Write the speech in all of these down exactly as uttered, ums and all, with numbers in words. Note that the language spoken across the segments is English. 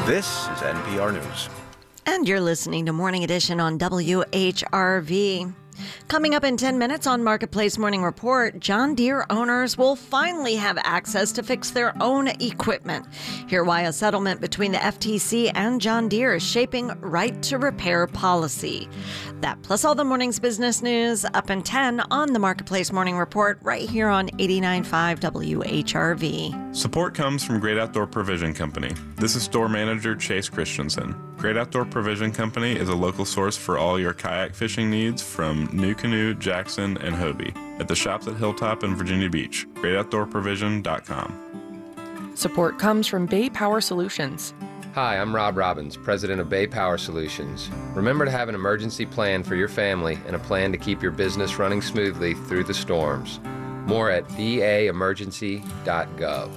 This is N P R News. And you're listening to Morning Edition on W H R V. Coming up in ten minutes on Marketplace Morning Report, John Deere owners will finally have access to fix their own equipment. Hear why a settlement between the F T C and John Deere is shaping right to repair policy. That plus all the morning's business news up in ten on the Marketplace Morning Report right here on eighty-nine point five W H R V. Support comes from Great Outdoor Provision Company. This is store manager Chase Christensen. Great Outdoor Provision Company is a local source for all your kayak fishing needs from NuCanoe, Jackson, and Hobie at the shops at Hilltop and Virginia Beach. great outdoor provision dot com. Support comes from Bay Power Solutions. Hi, I'm Rob Robbins, president of Bay Power Solutions. Remember to have an emergency plan for your family and a plan to keep your business running smoothly through the storms. More at b a emergency dot gov.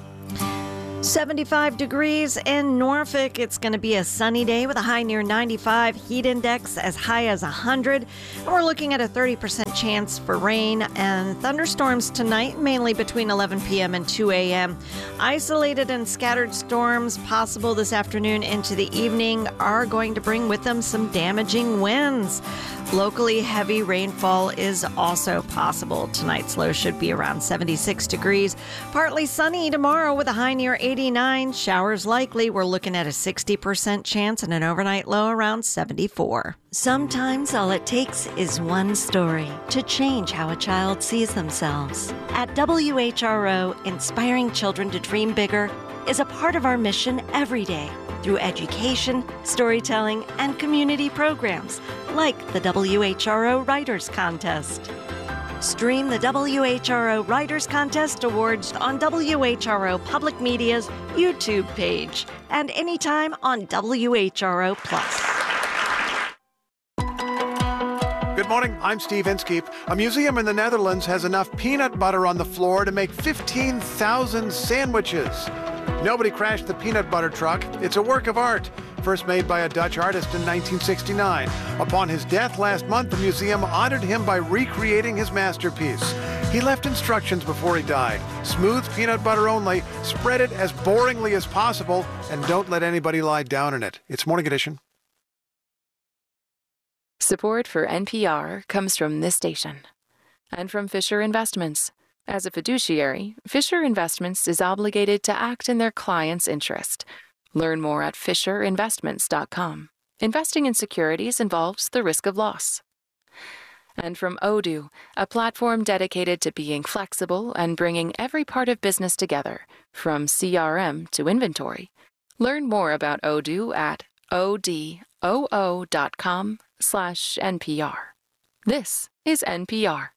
seventy-five degrees in Norfolk. It's going to be a sunny day with a high near ninety-five, heat index as high as one hundred. And we're looking at a thirty percent chance for rain and thunderstorms tonight, mainly between eleven p.m. and two a.m. Isolated and scattered storms possible this afternoon into the evening are going to bring with them some damaging winds. Locally, heavy rainfall is also possible. Tonight's low should be around seventy-six degrees. Partly sunny tomorrow with a high near eighty-nine. Showers likely. We're looking at a sixty percent chance and an overnight low around seventy-four. Sometimes all it takes is one story to change how a child sees themselves. At W H R O, inspiring children to dream bigger is a part of our mission every day through education, storytelling, and community programs like the W H R O Writers Contest. Stream the W H R O Writers Contest Awards on W H R O Public Media's YouTube page and anytime on W H R O Plus. Good morning, I'm Steve Inskeep. A museum in the Netherlands has enough peanut butter on the floor to make fifteen thousand sandwiches. Nobody crashed the peanut butter truck. It's a work of art, first made by a Dutch artist in nineteen sixty-nine. Upon his death last month, the museum honored him by recreating his masterpiece. He left instructions before he died. Smooth peanut butter only, spread it as boringly as possible, and don't let anybody lie down in it. It's Morning Edition. Support for N P R comes from this station and from Fisher Investments. As a fiduciary, Fisher Investments is obligated to act in their client's interest. Learn more at fisher investments dot com. Investing in securities involves the risk of loss. And from Odoo, a platform dedicated to being flexible and bringing every part of business together, from C R M to inventory. Learn more about Odoo at odoo dot com slash N P R. This is N P R.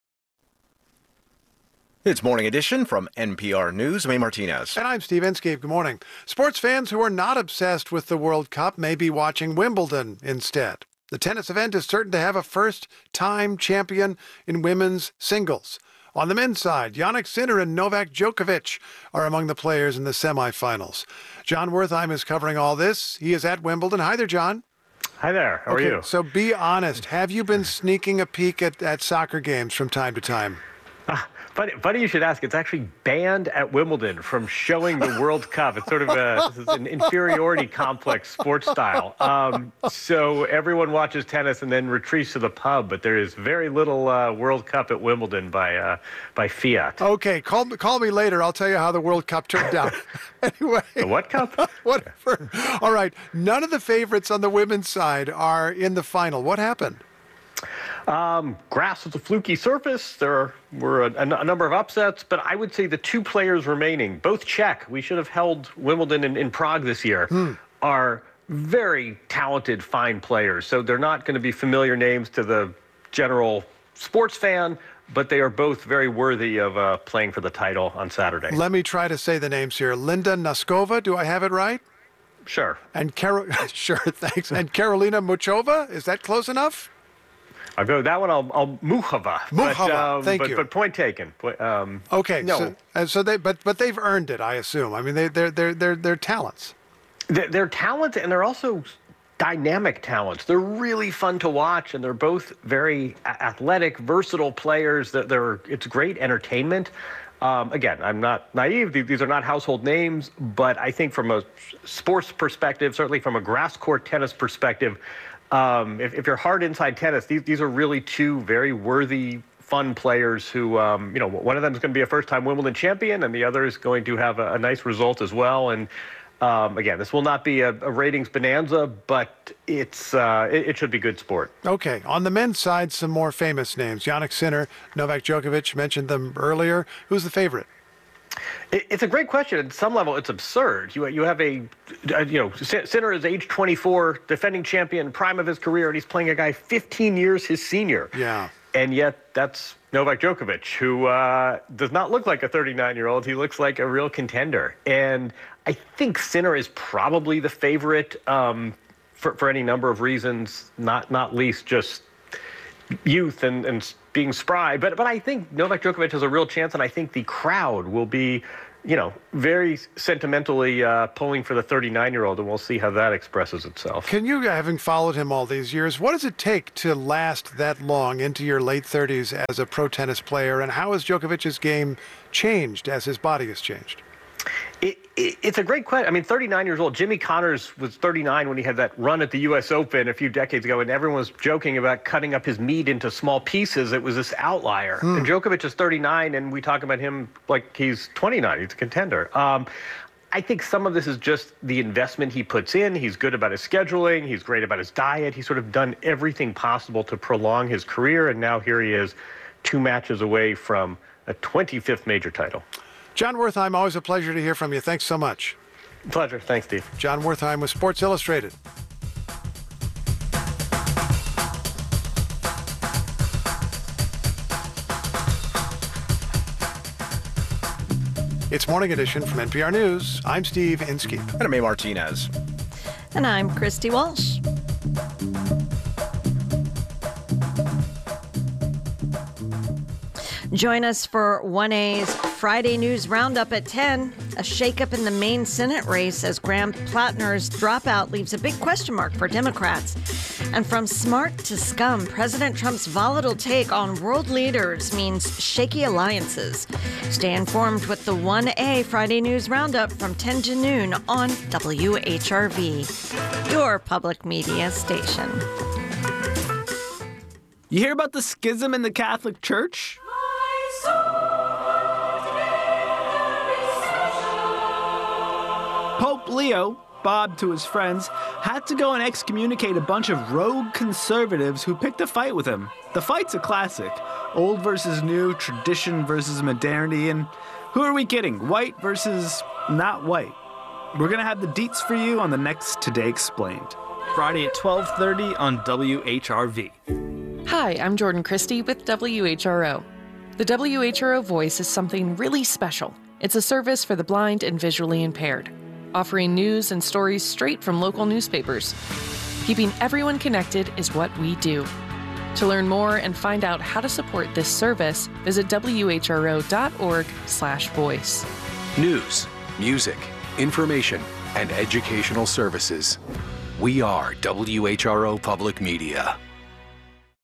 It's Morning Edition from N P R News. May Martinez. And I'm Steve Inskeep. Good morning. Sports fans who are not obsessed with the World Cup may be watching Wimbledon instead. The tennis event is certain to have a first-time champion in women's singles. On the men's side, Jannik Sinner and Novak Djokovic are among the players in the semifinals. John Wertheim is covering all this. He is at Wimbledon. Hi there, John. Hi there. How okay, are you? So be honest. Have you been sneaking a peek at, at soccer games from time to time? Ah, funny, funny you should ask. It's actually banned at Wimbledon from showing the World Cup. It's sort of a, this is an inferiority complex sports style. Um, so everyone watches tennis and then retreats to the pub, but there is very little uh, World Cup at Wimbledon by uh, by Fiat. Okay, call, call me later. I'll tell you how the World Cup turned out. Anyway. The what cup? Whatever. All right. None of the favorites on the women's side are in the final. What happened? Um, grass was a fluky surface. There were a, a number of upsets, but I would say the two players remaining, both Czech, we should have held Wimbledon in, in Prague this year, hmm. are very talented, fine players. So they're not going to be familiar names to the general sports fan, but they are both very worthy of uh, playing for the title on Saturday. Let me try to say the names here. Linda Noskova, do I have it right? Sure. And Carol, sure, thanks. And Karolina Muchova, is that close enough? I'll go that one. I'll, I'll Muchova. Muchova, but, um, thank but, you. But point taken. Um, okay, no. so, uh, so they, but but they've earned it, I assume. I mean, they they're they're they're they're talents. They're, they're talent, and they're also dynamic talents. They're really fun to watch, and they're both very athletic, versatile players. That they're it's great entertainment. Um, again, I'm not naive. These are not household names, but I think from a sports perspective, certainly from a grass court tennis perspective, um, if, if you're hard inside tennis, these, these are really two very worthy, fun players who, um, you know, one of them is going to be a first-time Wimbledon champion, and the other is going to have a, a nice result as well. And Um, again, this will not be a, a ratings bonanza, but it's uh, it, it should be good sport. Okay, on the men's side, some more famous names. Jannik Sinner, Novak Djokovic, mentioned them earlier. Who's the favorite? It, it's a great question. At some level, it's absurd. You you have a, a you know, Sinner is age twenty-four, defending champion, prime of his career, and he's playing a guy fifteen years his senior. Yeah. And yet, that's Novak Djokovic, who uh, does not look like a thirty-nine-year-old. He looks like a real contender. And I think Sinner is probably the favorite um, for, for any number of reasons, not not least just youth and, and being spry. But, but I think Novak Djokovic has a real chance, and I think the crowd will be, you know, very sentimentally uh, pulling for the thirty-nine-year-old, and we'll see how that expresses itself. Can you, having followed him all these years, what does it take to last that long into your late thirties as a pro tennis player, and how has Djokovic's game changed as his body has changed? It, it, it's a great question. I mean, thirty-nine years old. Jimmy Connors was thirty-nine when he had that run at the U S Open a few decades ago, and everyone was joking about cutting up his meat into small pieces. It was this outlier. Hmm. And Djokovic is thirty-nine, and we talk about him like he's twenty-nine. He's a contender. Um, I think some of this is just the investment he puts in. He's good about his scheduling. He's great about his diet. He's sort of done everything possible to prolong his career, and now here he is, two matches away from a twenty-fifth major title. Jon Wertheim, always a pleasure to hear from you. Thanks so much. Pleasure. Thanks, Steve. Jon Wertheim with Sports Illustrated. It's Morning Edition from N P R News. I'm Steve Inskeep. And I'm A. Martinez. And I'm Christy Walsh. Join us for one A's Friday News Roundup at ten. A shakeup in the Maine Senate race as Graham Plattner's dropout leaves a big question mark for Democrats. And from smart to scum, President Trump's volatile take on world leaders means shaky alliances. Stay informed with the one A Friday News Roundup from ten to noon on W H R V, your public media station. You hear about the schism in the Catholic Church? Pope Leo, Bob to his friends, had to go and excommunicate a bunch of rogue conservatives who picked a fight with him. The fight's a classic. Old versus new, tradition versus modernity, and who are we kidding? White versus not white. We're going to have the deets for you on the next Today Explained. Friday at twelve thirty on W H R V. Hi, I'm Jordan Christie with W H R O. The W H R O Voice is something really special. It's a service for the blind and visually impaired, offering news and stories straight from local newspapers. Keeping everyone connected is what we do. To learn more and find out how to support this service, visit W H R O dot org slash voice. News, music, information, and educational services. We are W H R O Public Media.